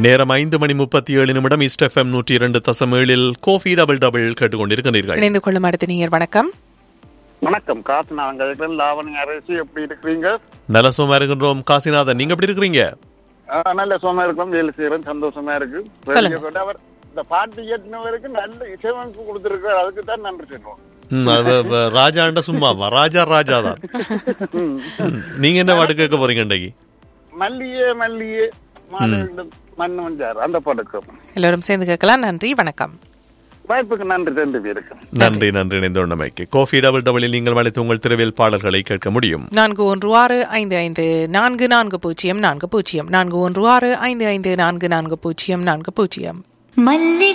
நேரம் 5:37 east FM 102.7 Kofi double double கேட்டுக்கொண்டிருக்கிறீர்கள். இணைந்து கொள்ளும் அடுத்த நேயர் வணக்கம். வணக்கம் காசிநாதன், லாவணி அரசு எப்படி இருக்கிறீங்க? நல்ல சும்மா இருக்கின்றோம். காசிநாதன், நீங்க எப்படி இருக்கிறீங்க? நல்ல சும்மா இருக்கும், வேலை செய்யறேன், சந்தோஷமா இருக்கு. அவர் இந்த பாட்டு கேட்டினவருக்கு நல்ல இசையமைப்பு கொடுத்திருக்காரு, அதுக்கு தான் நன்றி சொல்லுவோம். ராஜாண்ட சும்மாவா? ராஜா ராஜா தான். நீங்க என்ன பாட்டு கேட்க போறீங்க இன்றைக்கு? மல்லியே மல்லியே மண்ணு வந்தார், அந்த பாட்டுக்கு எல்லாரும் சேர்ந்து கேட்கலாம். நன்றி, வணக்கம். வாய்ப்புக்கு நன்றி. 2 பேருக்கு நன்றி. இணைந்தோண்டமைக்கு கோஃபி டபுள் டபுளில் நீங்கள் அழைத்து உங்கள் திரைவில் பாடல்களை கேட்க முடியும். 4165544040 4165544040.